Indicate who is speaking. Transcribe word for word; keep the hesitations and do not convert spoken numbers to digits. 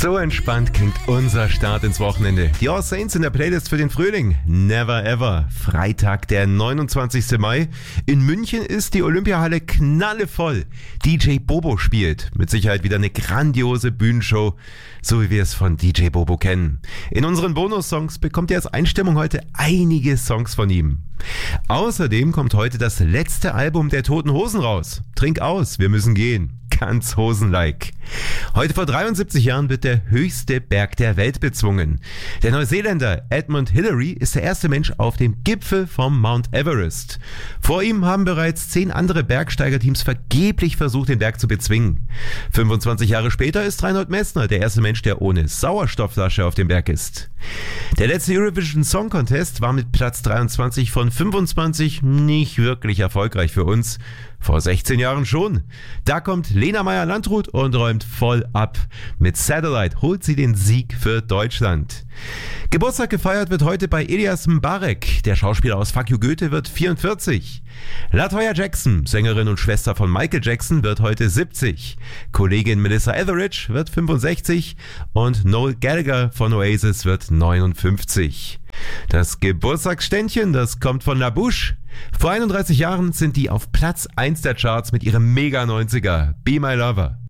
Speaker 1: So entspannt klingt unser Start ins Wochenende. Die All Saints in der Playlist für den Frühling. Never ever. Freitag, der neunundzwanzigsten Mai. In München ist die Olympiahalle knallevoll. D J Bobo spielt. Mit Sicherheit wieder eine grandiose Bühnenshow, so wie wir es von D J Bobo kennen. In unseren Bonus-Songs bekommt ihr als Einstimmung heute einige Songs von ihm. Außerdem kommt heute das letzte Album der Toten Hosen raus. Trink aus, wir müssen gehen. Ganz hosenlike. Heute vor dreiundsiebzig Jahren wird der höchste Berg der Welt bezwungen. Der Neuseeländer Edmund Hillary ist der erste Mensch auf dem Gipfel vom Mount Everest. Vor ihm haben bereits zehn andere Bergsteigerteams vergeblich versucht, den Berg zu bezwingen. fünfundzwanzig Jahre später ist Reinhold Messner der erste Mensch, der ohne Sauerstoffflasche auf dem Berg ist. Der letzte Eurovision Song Contest war mit Platz dreiundzwanzig von fünfundzwanzig nicht wirklich erfolgreich für uns. Vor sechzehn Jahren schon. Da kommt Lena Meyer-Landrut und räumt voll ab. Mit Satellite holt sie den Sieg für Deutschland. Geburtstag gefeiert wird heute bei Elias Mbarek. Der Schauspieler aus Fuck You Goethe wird vierundvierzig. LaToya Jackson, Sängerin und Schwester von Michael Jackson, wird heute siebzig. Kollegin Melissa Etheridge wird fünfundsechzig und Noel Gallagher von Oasis wird neunundfünfzig. Das Geburtstagsständchen, das kommt von La Bouche. Vor einunddreißig Jahren sind die auf Platz eins der Charts mit ihrem Mega-neunziger Be My Lover.